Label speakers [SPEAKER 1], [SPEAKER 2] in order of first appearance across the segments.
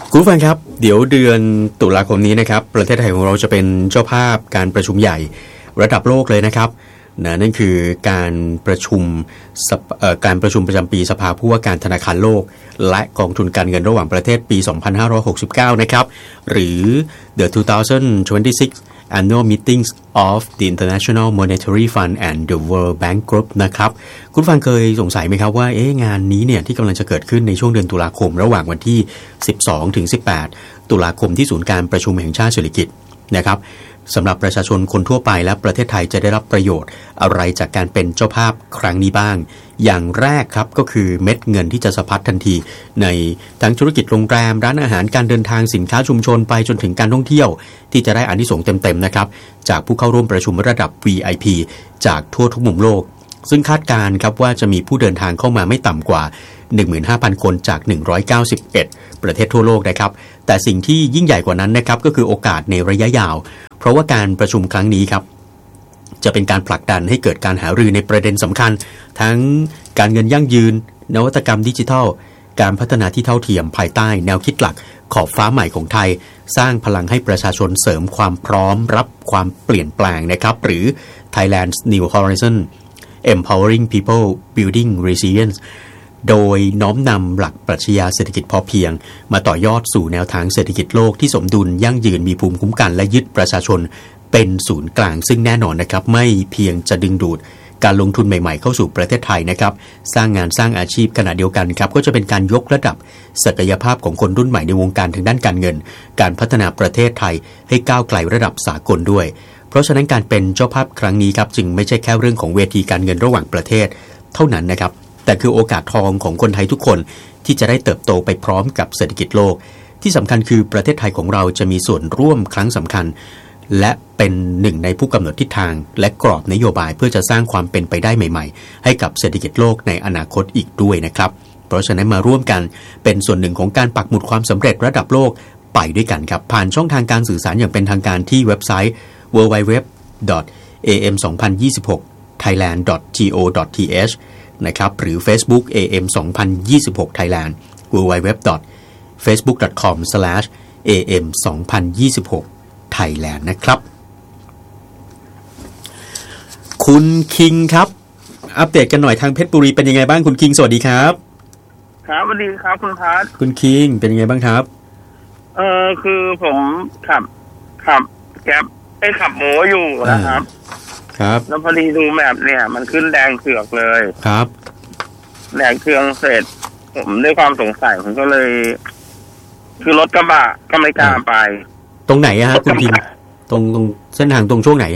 [SPEAKER 1] คุณผู้ฟังครับเดี๋ยวเดือนตุลาคมนี้นะครับประเทศไทยของเราจะเป็นเจ้าภาพการประชุมใหญ่ระดับโลกเลยนะครับนั่นคือการประชุมประจำปีสภาผู้ว่าการธนาคารโลกและกองทุนการเงินระหว่างประเทศปี 2569 นะครับหรือ The 2026 Annual Meetings of the International Monetary Fund and the World Bank Group นะครับคุณฟังเคยสงสัยไหมครับว่างานนี้เนี่ยที่กำลังจะเกิดขึ้นในช่วงเดือนตุลาคมระหว่างวันที่ 12 ถึง 18 ตุลาคมที่ศูนย์การประชุมแห่งชาติเศรษฐกิจนะครับสำหรับประชาชนคนทั่วไปและประเทศไทยจะได้รับประโยชน์อะไรจากการเป็นเจ้าภาพครั้งนี้บ้างอย่างแรกครับก็คือเม็ดเงินที่จะสะพัดทันทีในทั้งธุรกิจโรงแรมร้านอาหารการเดินทางสินค้าชุมชนไปจนถึงการท่องเที่ยวที่จะได้อานิสงส์เต็มๆนะครับจากผู้เข้าร่วมประชุมระดับ VIP จากทั่วทุกมุมโลกซึ่งคาดการณ์ครับว่าจะมีผู้เดินทางเข้ามาไม่ต่ำกว่า 15,000 คนจาก191ประเทศทั่วโลกนะครับแต่สิ่งที่ยิ่งใหญ่กว่านั้นนะครับก็คือโอกาสในระยะยาวเพราะว่าการประชุมครั้งนี้ครับจะเป็นการผลักดันให้เกิดการหารือในประเด็นสำคัญทั้งการเงินยั่งยืนนวัตกรรมดิจิทัลการพัฒนาที่เท่าเทียมภายใต้แนวคิดหลักขอบฟ้าใหม่ของไทยสร้างพลังให้ประชาชนเสริมความพร้อมรับความเปลี่ยนแปลงนะครับหรือ Thailand's New Horizon Empowering People Building Resilience โดยน้อมนำหลักปรัชญาเศรษฐกิจพอเพียงมาต่อยอดสู่แนวทางเศรษฐกิจโลกที่สมดุลยั่งยืนมีภูมิคุ้มกันและยึดประชาชนเป็นศูนย์กลางซึ่งแน่นอนนะครับไม่เพียงจะดึงดูดการลงทุนใหม่ๆเข้าสู่ประเทศไทยนะครับสร้างงานสร้างอาชีพขณะเดียวกันครับก็จะเป็นการยกระดับศักยภาพของคนรุ่นใหม่ในวงการทางด้านการเงินการพัฒนาประเทศไทยให้ก้าวไกลระดับสากลด้วยเพราะฉะนั้นการเป็นเจ้าภาพครั้งนี้ครับจึงไม่ใช่แค่เรื่องของเวทีการเงินระหว่างประเทศเท่านั้นนะครับแต่คือโอกาสทองของคนไทยทุกคนที่จะได้เติบโตไปพร้อมกับเศรษฐกิจโลกที่สำคัญคือประเทศไทยของเราจะมีส่วนร่วมครั้งสำคัญและเป็นหนึ่งในผู้กำหนดทิศทางและกรอบนโยบายเพื่อจะสร้างความเป็นไปได้ใหม่ๆให้กับเศรษฐกิจโลกในอนาคตอีกด้วยนะครับเพราะฉะนั้นมาร่วมกันเป็นส่วนหนึ่งของการปักหมุดความสำเร็จระดับโลกไปด้วยกันครับผ่านช่องทางการสื่อสารอย่างเป็นทางการที่เว็บไซต์ www.am2026thailand.go.th นะครับหรือ Facebook AM2026 Thailand www.facebook.com/am2026 Thailand นะครับคุณคิงครับอัปเดตกันหน่อยทางเพชรบุรีเป็นยังไงบ้างคุณคิงสวัสดีครับ
[SPEAKER 2] ครับสวัสดีครับคุณพัท
[SPEAKER 1] คุณคิงเป็นยังไงบ้างครับ
[SPEAKER 2] คือผมขับแก๊ปขับโมอยู่นะครับ
[SPEAKER 1] ครับ
[SPEAKER 2] แล้วพอดีดูแมพเนี่ยมันขึ้นแดงเถือกเลย
[SPEAKER 1] ครับ
[SPEAKER 2] แดงเถือกเสร็จผมด้วยความสงสัยผมก็เลยคือรถกระบะก็ไม่กล้าไป
[SPEAKER 1] ตรงไหนฮะคุณคิงตรงเส้นทางตรงช่วงไหน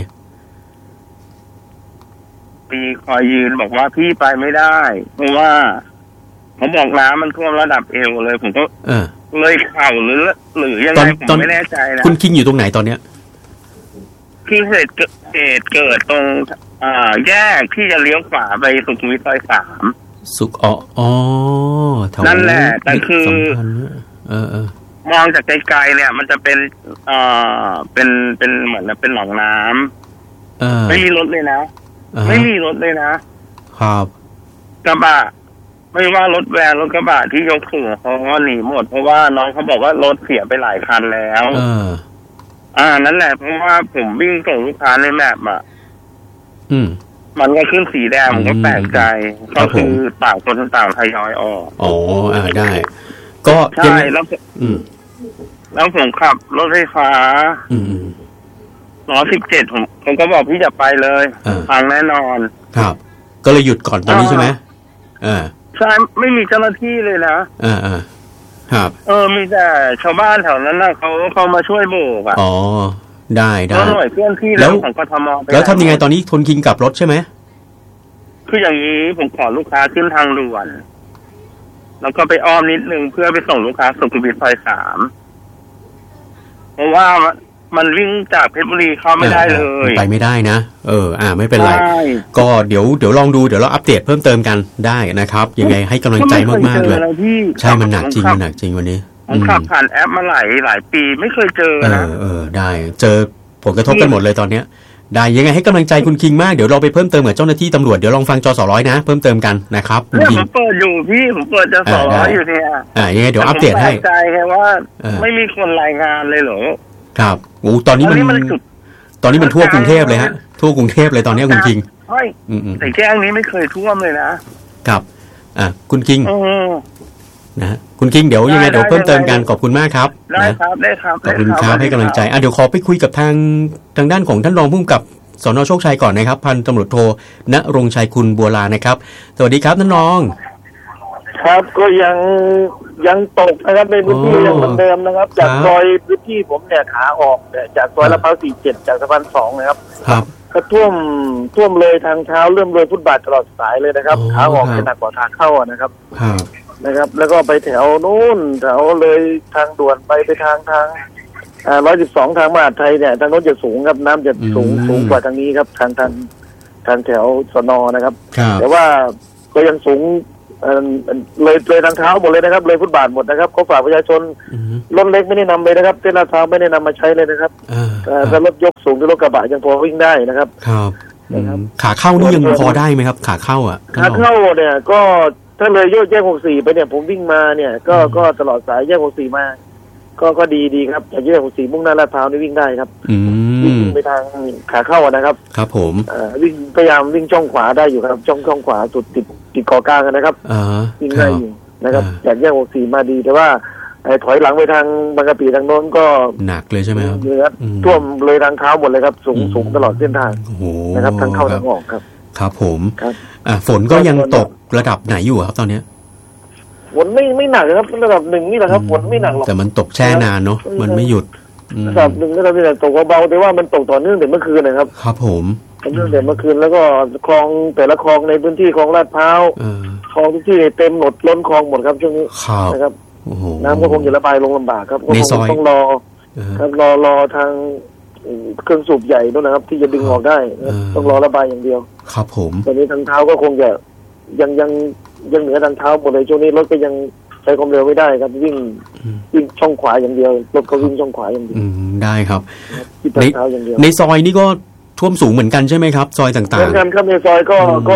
[SPEAKER 2] ปีคอยยืนบอกว่าพี่ไปไม่ได้เพราะว่าเขาบอกน้ำมันท่วมระดับเอวเลยผมก็เลยเข่าหรือยังไงผมไม่แน่ใจนะ
[SPEAKER 1] คุณคิงอยู่ตรงไหนตอนเนี้ย
[SPEAKER 2] คือเหตุเกิดตรงแยกที่จะเลี้ยวขวาไปสุขุมวิทซอย3
[SPEAKER 1] สุข
[SPEAKER 2] นั่นแหละแต่คือมองจากไกลๆเนี่ยมันจะเป็นเป็นเหมือนเป็นหนองน้ำไม่มีรถเลยนะไม่มีรถเลย
[SPEAKER 1] นะครับ
[SPEAKER 2] กระบะไม่ว่ารถแวนรถกระบะที่ยกสูงเขาก็หนีหมดเพราะว่าน้องเขาบอกว่ารถเสียไปหลายคันแล้วนั่นแหละเพราะว่าผมวิ่งส่งลูกค้าในแมปมันก็ขึ้นสีแดงผมก็แปลกใจก็คือต่างคนต่างทยอยออก
[SPEAKER 1] ได้ก็
[SPEAKER 2] ใช่แล้วผมขับรถไฟฟ้า117ผมก็บอกพี่จะไปเลยทางแน่นอน
[SPEAKER 1] ครับก็เลยหยุดก่อนตอนนี้ใช่ไหม
[SPEAKER 2] ใช่ไม่มีเจ้าหน้าที่เลยนะครับมีแต่ชาวบ้านแถวนั้นน่ะเขามาช่วยโบก
[SPEAKER 1] ได้
[SPEAKER 2] หน่วยเคลื่อนที่แล้วของกทม
[SPEAKER 1] แล้วทำยังไงตอนนี้ทนคิงกลับรถใช่ไหม
[SPEAKER 2] คืออย่างนี้ผมขอลูกค้าขึ้นทางด่วนแล้วก็ไปอ้อมนิดนึงเพื่อไปส่งลูกค้าสุขุมวิทซอย3เพราะว่ามันวิ่งจากเพชรบุรีเข้าไม่ได้เลย
[SPEAKER 1] ไปไม่ได้นะไม่เป็นไรก็เดี๋ยวลองดูเดี๋ยวเราอัปเดตเพิ่มเติมกันได้นะครับยังไงให้กำลังใจมากๆเลยใช่มันหนักจริงวันนี้
[SPEAKER 2] ผมขับผ่านแอปมาหลายปีไม่เคยเจอนะ
[SPEAKER 1] ได้เจอผลกระทบกันหมดเลยตอนเนี้ยได้ยังไงให้กำลังใจคุณคิงมากเดี๋ยวเราไปเพิ่มเติมกับเจ้าหน้าที่ตำรวจเดี๋ยวลองฟังจสร้อยนะเพิ่มเติมกันนะครับ
[SPEAKER 2] เนี่ยผมเปิดอยู่พี่ผมเปิดจสร้อยอยู่เนี่ย
[SPEAKER 1] ยังไงเดี๋ยวอัปเดตให้
[SPEAKER 2] ใจแค่ว่าไม่มีคนรายงานเลยเหรอ
[SPEAKER 1] ครับโอ้ตอนนี้มันทั่วกรุงเทพเลยฮะทั่วกรุงเทพเลยตอนนี้คุณคิง
[SPEAKER 2] แต่แจ้งนี้ไม่เคยท่วมเลยนะครับ
[SPEAKER 1] คุณคิงนะคุณคิงเดี๋ยวยังไงเดี๋ยวเพิ่มเติมกันขอบคุณมากครับ
[SPEAKER 2] ได้ครับ
[SPEAKER 1] ขอบคุณครับให้กำลังใจเดี๋ยวขอไปคุยกับทางด้านของท่านรองผู้กำกับสน.โชคชัยก่อนนะครับพันตำรวจโทณรงค์ชัยคุณบัวลานะครับสวัสดีครับท่านรอง
[SPEAKER 3] ครับก็ยังตกนะครับในพื้นที่ยังเหมือนเดิมนะครับจากซอยพื้นที่ผมเนี่ยขาออกเนี่ยจากซอยลาดพร้าว47จากสะพาน2นะครับก็ท่วมเลยทางเท้าเริ่มเลยฟุตบาทตลอดสายเลยนะครับขาออกจะหนักกว่าทางเข้านะครับแล้วก็ไปแถวนู้นแถวเลยทางด่วนไปทาง112ทางมหาดไทยเนี่ยทางโน้นจะสูงครับน้ำจะสูงกว่าทางนี้ครับทางแถวสน.นะครับแต่ว่าก็ยังสูงเลยทางเท้าหมดเลยนะครับเลยฟุตบาทหมดนะครับเขาฝากประชาชนรถเล็กไม่ได้นำเลยนะครับเส้นลาดพร้าวไม่ได้นำมาใช้เลยนะครับแต่รถยกสูงหรือรถกระบะยังพอวิ่งได้นะครับ
[SPEAKER 1] ขาเข้านี่ยังพอได้ไหมครับขาเข้า
[SPEAKER 3] ขาเข้าเนี่ยก็ถ้าเลยแยก64ไปเนี่ยผมวิ่งมาเนี่ยก็ตลอดสายแยก64มาก็ดีครับจากแยก64มุ่งหน้าลาดพร้าวนี่วิ่งได้ครับวิ่งไปทางขาเข้านะครับ
[SPEAKER 1] ครับผม
[SPEAKER 3] วิ่งพยายามวิ่งช่องขวาได้อยู่ครับช่องขวาติดเกาะกลางนะครับวิ่งได้อยู่นะครับจากแยก64มาดีแต่ว่าถอยหลังไปทางบางกะปิทางโน้นก็
[SPEAKER 1] หนักเลยใช่ไหมครับ
[SPEAKER 3] ท่วมเลยทางเท้าหมดเลยครับสูงตลอดเส้นทางนะครับทั้งเข้าทั้งออกครับ
[SPEAKER 1] ครับผมฝนก็ยังตกระดับไหนอยู่ครับตอนนี้
[SPEAKER 3] ฝนไม่หนักครับระดับ1นี่แหละครับฝนไม่หนักหรอก
[SPEAKER 1] แต่มันตกแช่นานเนาะมันไม่หยุด
[SPEAKER 3] ระดับ1ระดับนี่แหละตกเบาๆแต่ว่ามันตกต่อเนื่องแต่เมื่อคืนนะครับ
[SPEAKER 1] ครับผม
[SPEAKER 3] เนื่องแต่เมื่อคืนแล้วก็คลองแต่ละคลองในพื้นที่ของลาดพร้าวคลองทุกที่เต็มหมดล้นคลองหมดครับช่วงนี้นะครับน้ำก็คงจะระบายลงลำบากครับก็คงต้องรอครับรอทางเครื่องสูบใหญ่ด้วยนะครับที่จะดึงออกได้ต้องรอระบายอย่างเดียว
[SPEAKER 1] ครับผม
[SPEAKER 3] ตอนนี้ทางเท้าก็คงจะยังเหนือทางเท้าหมดเลยช่วงนี้รถก็ยังใช้ความเร็วไม่ได้ครับวิ่งช่องขวาอย่างเดียวรถก็วิ่งช่องขวาอย่างเดียว
[SPEAKER 1] ได้ครับในซอยนี่ก็ท่วมสูงเหมือนกันใช่ไหมครับซอยต่างๆเหมื
[SPEAKER 3] อนกันครับในซอย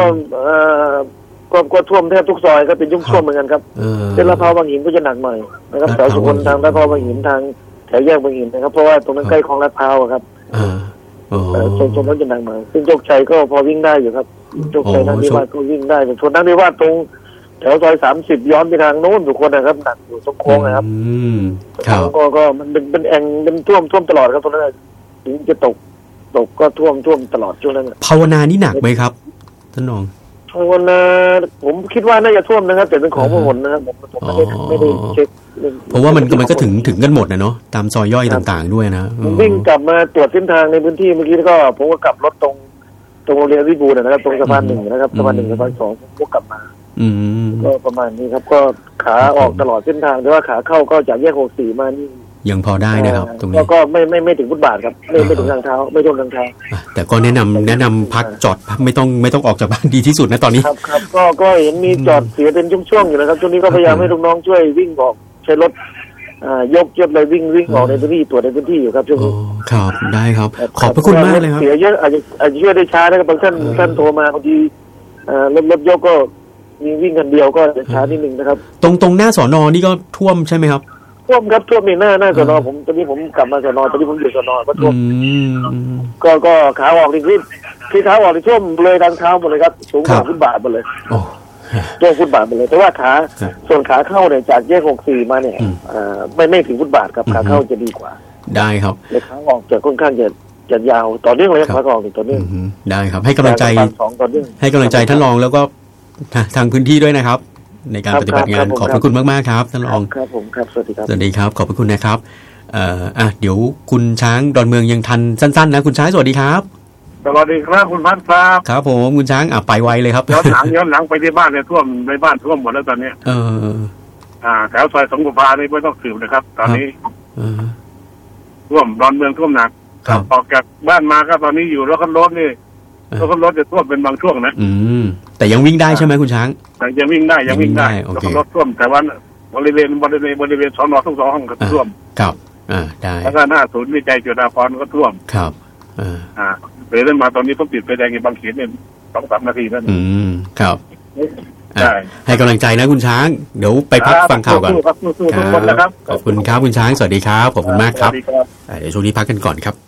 [SPEAKER 3] ก็ท่วมแทบทุกซอยก็เป็นยุ่งท่วมเหมือนกันครับเส้นลาดพร้าวบางหินก็จะหนักหน่อยนะครับแถวสุวรรณทางลาดพร้าวบางหินทางแถวแยกบางหินนะครับเพราะว่าตรงนั้นใกล้คลองลาดพร้าวครับโซนนั้นจะหนักหน่อยซึ่งโชคชัยก็พอวิ่งได้อยู่ครับโชคชัยนั่งนิวาสก็วิ่งได้แต่ส่วนนั่งนิวาสตรงแถวซอย30ย้อนไปทางโน้นทุกคนนะครับหนักอยู่ตรงโค้งนะครับก็มันเป็นแอ่งเป็นท่วมตลอดครับตรงนั้นถึงจะตกก็ท่วมตลอดช่วงนั้น
[SPEAKER 1] ภาวนานี่หนักไหมครับท่านรอง
[SPEAKER 3] ภาวนาผมคิดว่าน่าจะท่วมนะครับแต่เป็นของพหลนะครับผมไม่ได้เช็ค
[SPEAKER 1] เพราะว่ามันก็ถึงกันหมดนะเนาะตามซอยย่อยต่างๆด้วยนะ
[SPEAKER 3] ผมวิ่งกลับมาตรวจเส้นทางในพื้นที่เมื่อกี้ก็ผมก็กลับรถตรงโรงเรียนวิบูลย์นะครับตรงสะพาน1นะครับสะพาน1สะพาน2ผมก็กลับมาก็ประมาณนี้ครับก็ขาออกตลอดเส้นทางแต่ว่าขาเข้าก็จากแยก64มานี่
[SPEAKER 1] ยังพอได้นะครับตรงนี้
[SPEAKER 3] ก็ไม่ถึงฟุตบาทครับไม่ถึงทางเท้าไม่ท่วมทางเท้า
[SPEAKER 1] แต่ก็แนะนำพักจอดไม่ต้องออกจากบ้านดีที่สุดนะตอนนี้
[SPEAKER 3] ครับก็เห็นมีจอดเสียเป็นช่วงๆอยู่นะครับช่วงนี้ก็พยายามให้ลูกน้องช่วยวิ่งออกใช้รถยกเลยวิ่งออกในพื้นที่ตรวจในพื้นที่อยู่ครับช่วงนี้
[SPEAKER 1] ครับได้ครับขอบพระคุณมากเลยครับ
[SPEAKER 3] เสียเยอะอาจจะช่วยได้ช้านะครับบางท่านโทรมาบางทีรถยกก็มีวิ่งกันเดียวก็จะช้านิดนึงนะครับ
[SPEAKER 1] ตรงหน้าสน.นี่ก็ท่วมใช่ไหมครับ
[SPEAKER 3] ท่วมครับท่วมในหน้าสน.ผมตอนนี้ผมกลับมาสน.ตอนนี้ผมอยู่สน.ก็ท่วมก็ขาออกที่เท้าออกที่ท่วมเลยทางเท้าหมดเลยครับสูงกว่าฟุตบาทหมดเลยตัวฟุตบาทหมดเลยแต่ว่าส่วนขาเข้าเนี่ยจากแยก64มาเนี่ยไม่ถึงฟุตบาทครับขาเข้าจะดีกว่า
[SPEAKER 1] ได้ครับ
[SPEAKER 3] เลยขาออกจะค่อนข้างจะยาวต่อเนื่องเลยขาออกต่อเนื่อง
[SPEAKER 1] ได้ครับให้กำลังใจท่านรองแล้วก็ทางพื้นที่ด้วยนะครับในการปฏิบัติงานขอบพระคุณมากๆครับท่านรอง
[SPEAKER 3] ครับผมครับสวัสดีครับ
[SPEAKER 1] สวัสดีครับขอบพระคุณนะครับเดี๋ยวคุณช้างดอนเมืองยังทันสั้นๆนะคุณช้างสวัสดีครับ
[SPEAKER 4] สวัสดีครับคุณพัฒน์ครับ
[SPEAKER 1] ครับผมคุณช้างไปไวเลยครับ
[SPEAKER 4] ย้อนหลังไปที่บ้านเนี่ยท่วมในบ้านท่วมหมดแล้วตอนนี้แถวซอยสงขลานี่ไม่ต้องสืบนะครับตอนนี้ท่วมดอนเมืองท่วมหนักออกจากบ้านมาก็ตอนนี้อยู่แล้วก็รถนี่แล้วก็รถจะท่วมเป็นบางช่วงนะ
[SPEAKER 1] แต่ยังวิ่งได้ใช่ไหมคุณช้าง
[SPEAKER 4] ยังวิ่งได้แล้วก็รถท่วมแต่ว่าบริเวณสน.ทุก2ห้องก็ท่วม
[SPEAKER 1] ครับได้
[SPEAKER 4] แล้วก็หน้าศูนย์วิจัยจุฬาภรณ์ก็ท่วม
[SPEAKER 1] ครับ
[SPEAKER 4] เลยเดินมาตอนนี้ผมติดไฟแดงในบางเขนเนี่ย2-3 นาทีนั่น
[SPEAKER 1] ครับให้กำลังใจนะคุณช้างเดี๋ยวไปพักฟังข่าวก่อนขอบคุณครับคุณช้างสวัสดีครับขอบคุณมากครับเดี๋ยวช่วงนี้พักกันก่อนครับ